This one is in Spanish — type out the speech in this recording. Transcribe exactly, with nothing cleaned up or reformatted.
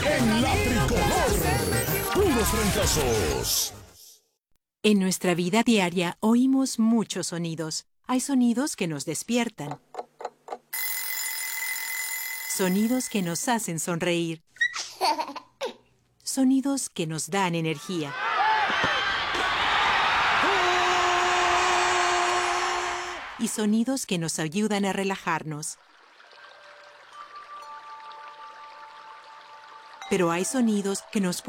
en la tricolor. Puros fracasos. En nuestra vida diaria oímos muchos sonidos. Hay sonidos que nos despiertan. Sonidos que nos hacen sonreír. Sonidos que nos dan energía. Y sonidos que nos ayudan a relajarnos. Pero hay sonidos que nos